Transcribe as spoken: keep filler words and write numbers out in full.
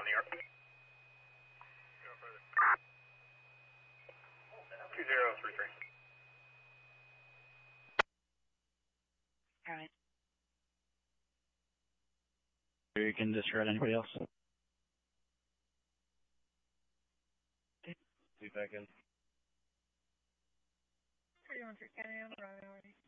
New York. two zero three three. All right. You can disregard anybody else. Two seconds. thirty-one for Canada, Bravo,